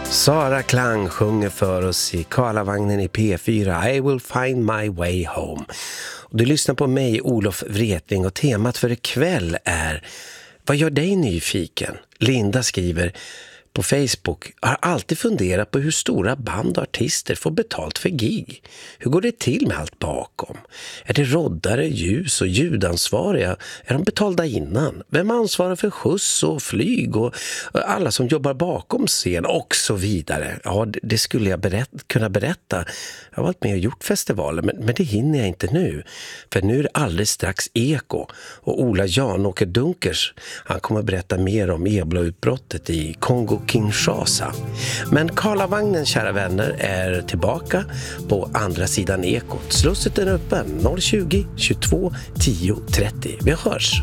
Sara Klang sjunger för oss i Karlavagnen i P4 I will find my way home. Och du lyssnar på mig, Olof Wretling, och temat för ikväll är: vad gör dig nyfiken? Linda skriver på Facebook: har alltid funderat på hur stora band och artister får betalt för gig. Hur går det till med allt bakom? Är det roddare, ljus och ljudansvariga? Är de betalda innan? Vem ansvarar för skjuts och flyg och alla som jobbar bakom scen och så vidare? Ja, det skulle jag kunna berätta. Jag har varit med och gjort festivaler, men det hinner jag inte nu. För nu är det alldeles strax Eko. Och Ola Janåker Dunkers, han kommer att berätta mer om ebola-utbrottet i Kongo-Kinshasa. Men Karlavagnen, kära vänner, är tillbaka på andra sidan Ekot. Slusset är öppen 020 22 10 30. Vi hörs!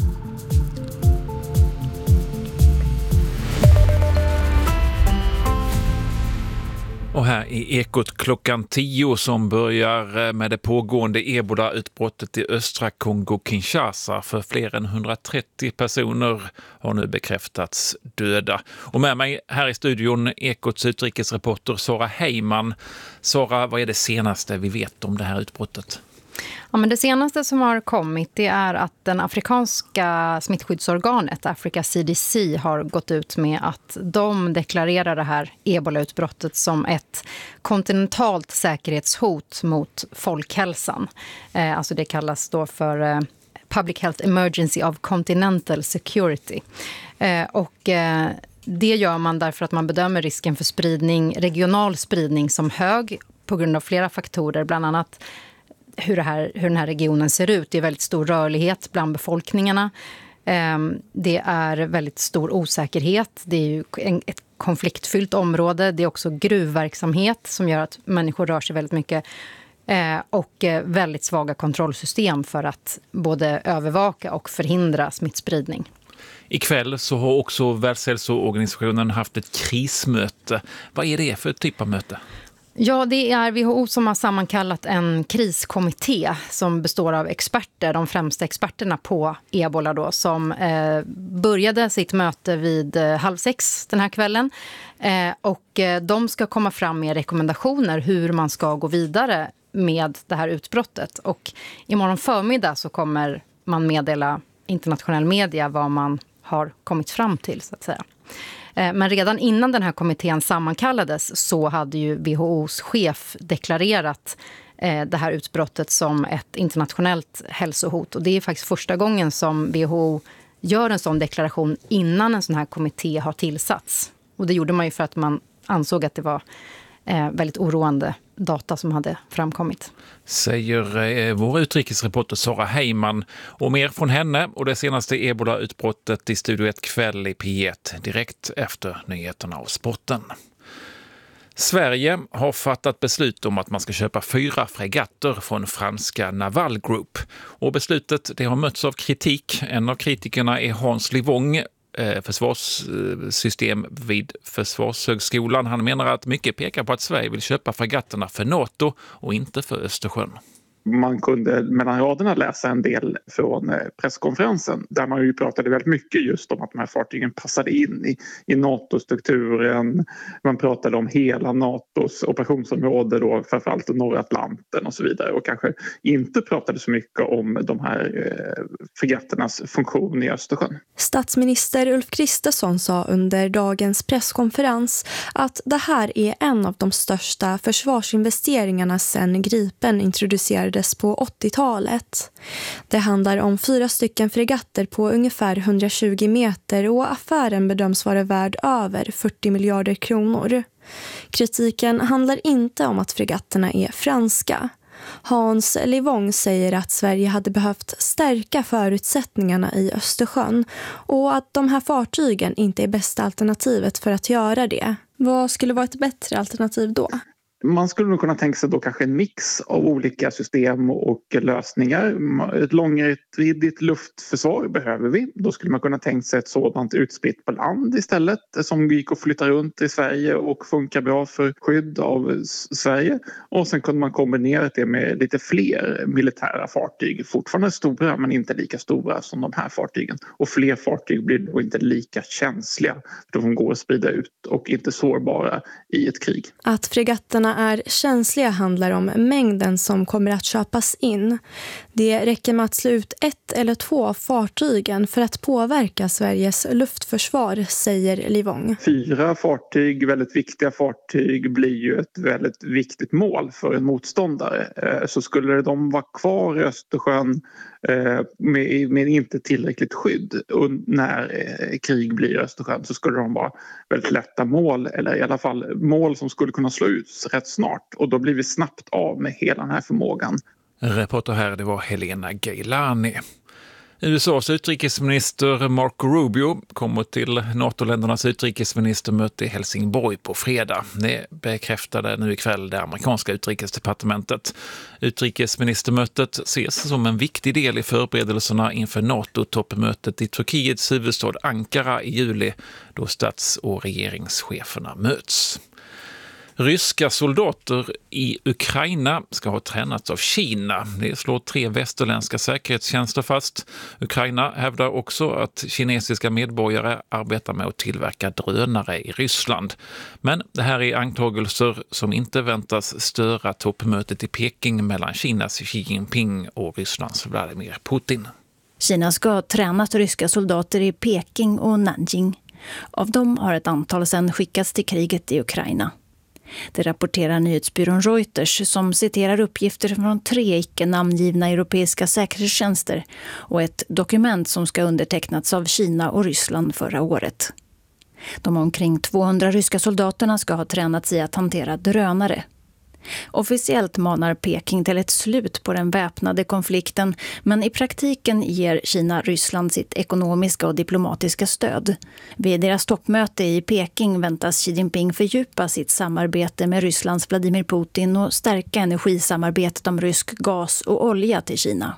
Och här i Ekot klockan 10 som börjar med det pågående ebola-utbrottet i östra Kongo-Kinshasa. För fler än 130 personer har nu bekräftats döda. Och med mig här i studion Ekots utrikesreporter Sara Heyman. Sara, vad är det senaste vi vet om det här utbrottet? Ja, men det senaste som har kommit, det är att den afrikanska smittskyddsorganet Africa CDC har gått ut med att de deklarerar det här ebola-utbrottet som ett kontinentalt säkerhetshot mot folkhälsan. Alltså det kallas då för Public Health Emergency of Continental Security. Det gör man därför att man bedömer risken för spridning, regional spridning, som hög på grund av flera faktorer, bland annat hur den här regionen ser ut. Det är väldigt stor rörlighet bland befolkningarna. Det är väldigt stor osäkerhet. Det är ju ett konfliktfyllt område. Det är också gruvverksamhet som gör att människor rör sig väldigt mycket. Och väldigt svaga kontrollsystem för att både övervaka och förhindra smittspridning. Ikväll så har också Världshälsoorganisationen haft ett krismöte. Vad är det för typ av möte? Ja, det är WHO som har sammankallat en kriskommitté som består av experter, de främsta experterna på ebola då, som började sitt möte vid 5:30 den här kvällen. Och de ska komma fram med rekommendationer hur man ska gå vidare med det här utbrottet. Och imorgon förmiddag så kommer man meddela internationell media vad man har kommit fram till, så att säga. Men redan innan den här kommittén sammankallades så hade ju WHOs chef deklarerat det här utbrottet som ett internationellt hälsohot. Och det är faktiskt första gången som WHO gör en sån deklaration innan en sån här kommitté har tillsatts. Och det gjorde man ju för att man ansåg att det var väldigt oroande data som hade framkommit. Säger vår utrikesreporter Sara Heyman. Och mer från henne och det senaste ebola-utbrottet i Studio 1 kväll i P1 direkt efter nyheterna och sporten. Sverige har fattat beslut om att man ska köpa 4 fregatter från franska Naval Group. Och beslutet det har mötts av kritik. En av kritikerna är Hans Livong, försvarssystem vid Försvarshögskolan. Han menar att mycket pekar på att Sverige vill köpa fregatterna för NATO och inte för Östersjön. Man kunde mellan raderna läsa en del från presskonferensen där man ju pratade väldigt mycket just om att de här fartygen passade in i NATO-strukturen. Man pratade om hela NATOs operationsområde då, framförallt norra Atlanten och så vidare, och kanske inte pratade så mycket om de här fregatternas funktion i Östersjön. Statsminister Ulf Kristersson sa under dagens presskonferens att det här är en av de största försvarsinvesteringarna sedan Gripen introducerades på 80-talet. Det handlar om 4 stycken fregatter på ungefär 120 meter och affären bedöms vara värd över 40 miljarder kronor. Kritiken handlar inte om att fregatterna är franska. Hans Livong säger att Sverige hade behövt stärka förutsättningarna i Östersjön och att de här fartygen inte är bästa alternativet för att göra det. Vad skulle vara ett bättre alternativ då? Man skulle nog kunna tänka sig då kanske en mix av olika system och lösningar. Ett långräckviddigt luftförsvar behöver vi. Då skulle man kunna tänka sig ett sådant utspritt på land istället som gick att flytta runt i Sverige och funkar bra för skydd av Sverige. Och sen kunde man kombinera det med lite fler militära fartyg. Fortfarande stora men inte lika stora som de här fartygen. Och fler fartyg blir då inte lika känsliga för de går att sprida ut och inte sårbara i ett krig. Att fregatterna är känsliga handlar om mängden som kommer att köpas in. Det räcker med att slå ut 1 eller 2 av fartygen för att påverka Sveriges luftförsvar, säger Livong. 4 fartyg, väldigt viktiga fartyg, blir ju ett väldigt viktigt mål för en motståndare. Så skulle de vara kvar i Östersjön med inte tillräckligt skydd när krig blir i Östersjön, så skulle de vara väldigt lätta mål, eller i alla fall mål som skulle kunna slå ut rätt snart, och då blir vi snabbt av med hela den här förmågan. Reporter här, det var Helena Gailani. USAs utrikesminister Marco Rubio kommer till NATO-ländernas utrikesministermöte i Helsingborg på fredag. Det bekräftade nu ikväll det amerikanska utrikesdepartementet. Utrikesministermötet ses som en viktig del i förberedelserna inför NATO-toppmötet i Turkiets huvudstad Ankara i juli, då stats- och regeringscheferna möts. Ryska soldater i Ukraina ska ha tränats av Kina. Det slår 3 västerländska säkerhetstjänster fast. Ukraina hävdar också att kinesiska medborgare arbetar med att tillverka drönare i Ryssland. Men det här är anklagelser som inte väntas störa toppmötet i Peking mellan Kinas Xi Jinping och Rysslands Vladimir Putin. Kina ska ha tränat ryska soldater i Peking och Nanjing. Av dem har ett antal sedan skickats till kriget i Ukraina. Det rapporterar nyhetsbyrån Reuters som citerar uppgifter från 3 icke-namngivna europeiska säkerhetstjänster och ett dokument som ska undertecknats av Kina och Ryssland förra året. De omkring 200 ryska soldaterna ska ha tränats i att hantera drönare. Officiellt manar Peking till ett slut på den väpnade konflikten, men i praktiken ger Kina Ryssland sitt ekonomiska och diplomatiska stöd. Vid deras toppmöte i Peking väntas Xi Jinping fördjupa sitt samarbete med Rysslands Vladimir Putin och stärka energisamarbetet om rysk gas och olja till Kina.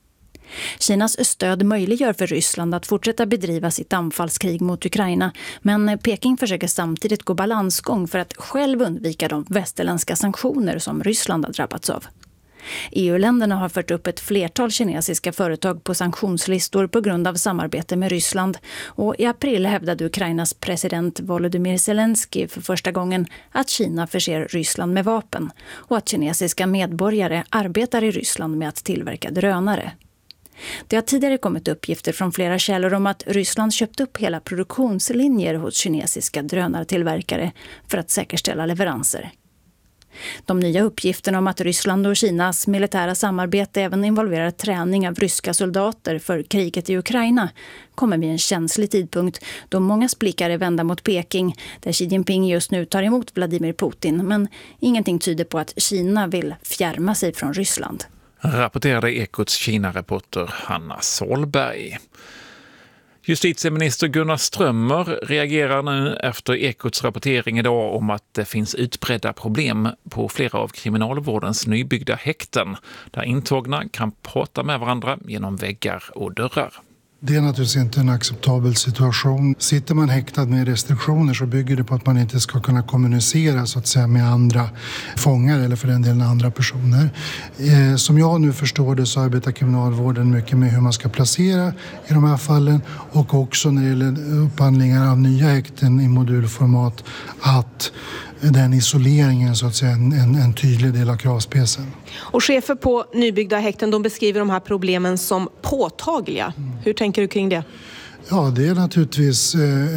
Kinas stöd möjliggör för Ryssland att fortsätta bedriva sitt anfallskrig mot Ukraina, men Peking försöker samtidigt gå balansgång för att själv undvika de västerländska sanktioner som Ryssland har drabbats av. EU-länderna har fört upp ett flertal kinesiska företag på sanktionslistor på grund av samarbete med Ryssland, och i april hävdade Ukrainas president Volodymyr Zelensky för första gången att Kina förser Ryssland med vapen och att kinesiska medborgare arbetar i Ryssland med att tillverka drönare. Det har tidigare kommit uppgifter från flera källor om att Ryssland köpt upp hela produktionslinjer hos kinesiska drönartillverkare för att säkerställa leveranser. De nya uppgifterna om att Ryssland och Kinas militära samarbete även involverar träning av ryska soldater för kriget i Ukraina kommer vid en känslig tidpunkt då mångas blickar är vända mot Peking, där Xi Jinping just nu tar emot Vladimir Putin, men ingenting tyder på att Kina vill fjärma sig från Ryssland. Rapporterade Ekots Kina-reporter Hanna Solberg. Justitieminister Gunnar Strömmer reagerar nu efter Ekots rapportering idag om att det finns utbredda problem på flera av kriminalvårdens nybyggda häkten, där intagna kan prata med varandra genom väggar och dörrar. Det är naturligtvis inte en acceptabel situation. Sitter man häktad med restriktioner så bygger det på att man inte ska kunna kommunicera så att säga med andra fångar eller för den delen andra personer. Som jag nu förstår det så arbetar kriminalvården mycket med hur man ska placera i de här fallen, och också när det gäller upphandlingar av nya häkten i modulformat att den isoleringen så att säga en tydlig del av kravspecen. Och chefer på nybyggda häkten, de beskriver de här problemen som påtagliga. Hur tänker du kring det? Ja, det är naturligtvis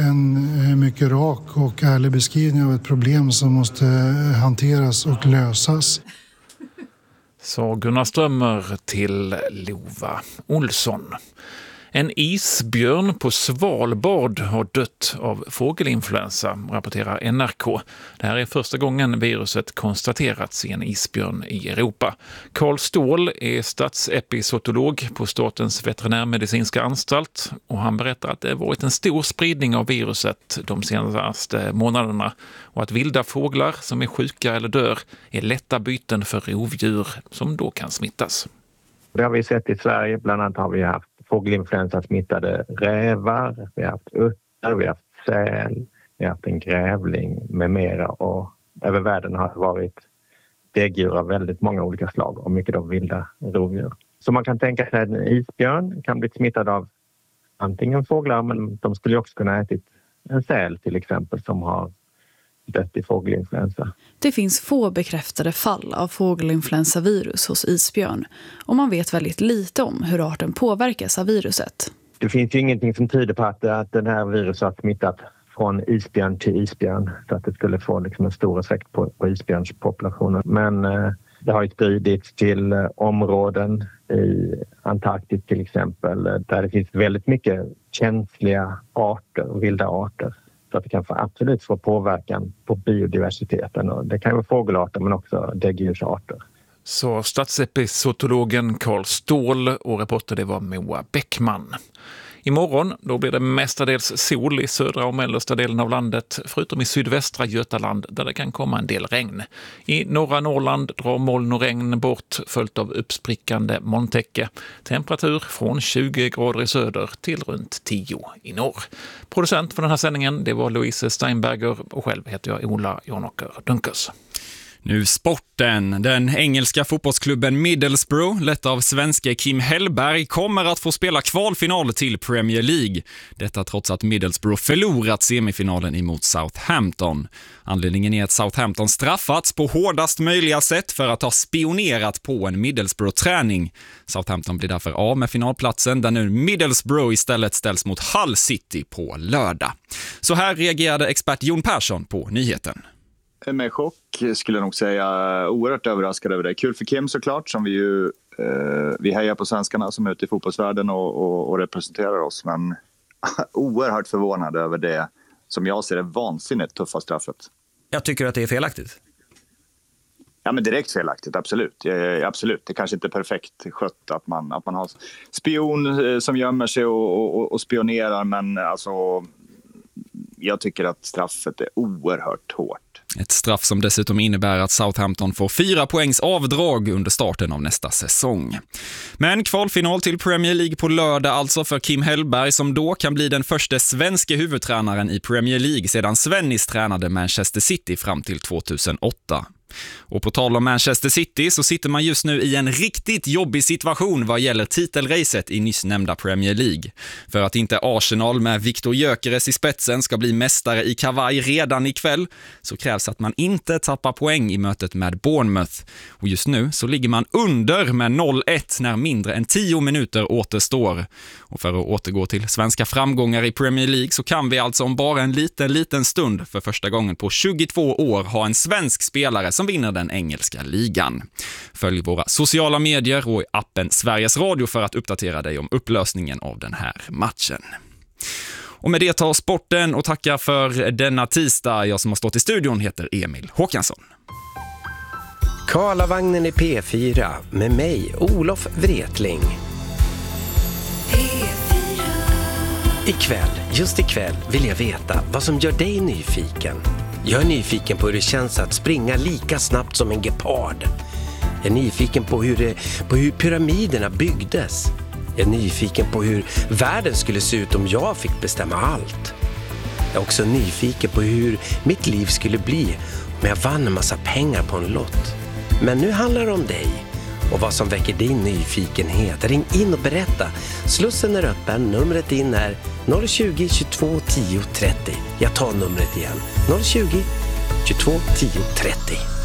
en mycket rak och ärlig beskrivning av ett problem som måste hanteras och lösas. Så Gunnar Strömmer till Lova Olsson. En isbjörn på Svalbard har dött av fågelinfluensa, rapporterar NRK. Det här är första gången viruset konstaterats i en isbjörn i Europa. Carl Ståhl är statsepizootolog på Statens veterinärmedicinska anstalt och han berättar att det har varit en stor spridning av viruset de senaste månaderna och att vilda fåglar som är sjuka eller dör är lätta byten för rovdjur som då kan smittas. Det har vi sett i Sverige. Bland annat har vi haft fågelinfluensa smittade rävar, vi har haft utter, vi har haft säl, vi har haft en grävling med mera. Och över världen har det varit däggdjur av väldigt många olika slag och mycket av vilda rovdjur. Så man kan tänka sig att en isbjörn kan bli smittad av antingen fåglar, men de skulle också kunna ha ätit en säl till exempel som har dött i fågelinfluensa. Det finns få bekräftade fall av fågelinfluensavirus hos isbjörn och man vet väldigt lite om hur arten påverkas av viruset. Det finns ju ingenting som tyder på att den här viruset har smittat från isbjörn till isbjörn så att det skulle få liksom en stor effekt på isbjörnspopulationen. Men det har ju spridits till områden i Antarktis till exempel där det finns väldigt mycket känsliga arter, vilda arter. Så att det kan absolut få påverkan på biodiversiteten. Och det kan vara fågelarter men också däggdjursarter. Så statsepizootologen Carl Ståhl och reporter det var Moa Bäckman. Imorgon då blir det mestadels sol i södra och mellersta delen av landet förutom i sydvästra Götaland där det kan komma en del regn. I norra Norrland drar moln och regn bort följt av uppsprickande molntäcke. Temperatur från 20 grader i söder till runt 10 i norr. Producent för den här sändningen det var Louise Steinberger och själv heter jag Ola Jonåker Dunkers. Nu sporten. Den engelska fotbollsklubben Middlesbrough, lett av svenske Kim Hellberg, kommer att få spela kvalfinal till Premier League. Detta trots att Middlesbrough förlorat semifinalen emot Southampton. Anledningen är att Southampton straffats på hårdast möjliga sätt för att ha spionerat på en Middlesbrough-träning. Southampton blir därför av med finalplatsen där nu Middlesbrough istället ställs mot Hull City på lördag. Så här reagerade expert Jon Persson på nyheten. Med chock skulle jag nog säga, oerhört överraskad över det. Kul för Kim såklart, som vi hejar på svenskarna som är ute i fotbollsvärlden och representerar oss. Men oerhört förvånad över det som jag ser är vansinnigt tuffa straffet. Jag tycker att det är felaktigt. Ja, men direkt felaktigt, absolut. Absolut. Det kanske inte är perfekt skött att man har spion som gömmer sig och spionerar, men alltså jag tycker att straffet är oerhört hårt. Ett straff som dessutom innebär att Southampton får 4 poängs avdrag under starten av nästa säsong. Men kvalfinal till Premier League på lördag alltså för Kim Hellberg som då kan bli den första svenska huvudtränaren i Premier League sedan Svennis tränade Manchester City fram till 2008. Och på tal om Manchester City så sitter man just nu i en riktigt jobbig situation vad gäller titelracet i nyss nämnda Premier League. För att inte Arsenal med Viktor Gyökeres i spetsen ska bli mästare i kavaj redan ikväll så krävs att man inte tappar poäng i mötet med Bournemouth. Och just nu så ligger man under med 0-1 när mindre än 10 minuter återstår. Och för att återgå till svenska framgångar i Premier League så kan vi alltså om bara en liten stund för första gången på 22 år ha en svensk spelare som vinner den engelska ligan. Följ våra sociala medier och i appen Sveriges Radio för att uppdatera dig om upplösningen av den här matchen. Och med det tar sporten och tackar för denna tisdag. Jag som har stått i studion heter Emil Håkansson. Karlavagnen i P4 med mig, Olof Wretling. Just ikväll vill jag veta vad som gör dig nyfiken. Jag är nyfiken på hur det känns att springa lika snabbt som en gepard. Jag är nyfiken på hur pyramiderna byggdes. Jag är nyfiken på hur världen skulle se ut om jag fick bestämma allt. Jag är också nyfiken på hur mitt liv skulle bli om jag vann en massa pengar på en lott. Men nu handlar det om dig och vad som väcker din nyfikenhet. Ring in och berätta. Slussen är öppen. Numret in är 020 22 10 30. Jag tar numret igen. 020 22 10 30.